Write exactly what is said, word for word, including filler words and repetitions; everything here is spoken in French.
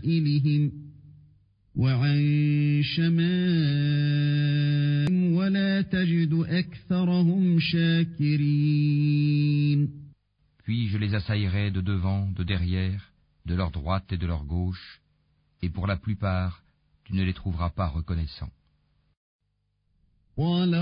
شمائلهم وعن شمائلهم ولا تجد أكثرهم شاكرين. Puis je les assaillerai de devant, de derrière, de leur droite et de leur gauche, et pour la plupart, tu ne les trouveras pas reconnaissants.